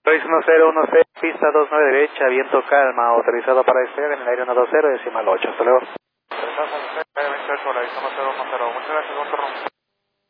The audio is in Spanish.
1010, pista 29 derecha, viento calma, autorizado para despegar en el aire 120, decimal 8. Hasta luego. Muchas gracias, don Torrón.